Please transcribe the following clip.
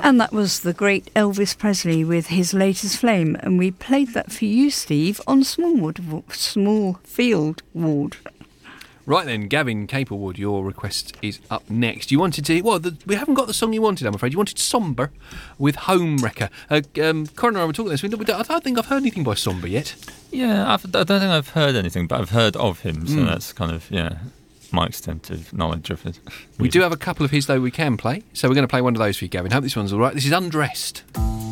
And that was the great Elvis Presley with his latest Flame, and we played that for you, Steve, on Smallfield Ward. Right then, Gavin Capelwood, your request is up next. You wanted to... we haven't got the song you wanted, I'm afraid. You wanted Somber with Homewrecker. Corin and I were talking this. I don't think I've heard anything by Somber yet. Yeah, I don't think I've heard anything, but I've heard of him, so that's kind of, my extent of knowledge of it. We do have a couple of his, though, we can play. So we're going to play one of those for you, Gavin. Hope this one's all right. This is Undressed.